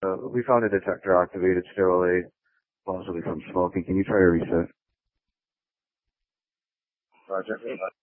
We found a detector activated sterilate, possibly from smoking. Can you try a reset? Roger.